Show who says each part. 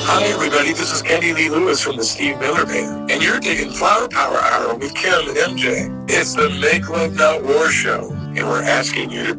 Speaker 1: Hi, everybody. This is Kenny Lee Lewis from the Steve Miller Band, and you're digging Flower Power Hour with Kim and MJ. It's the Make Love Not War show, and we're asking you to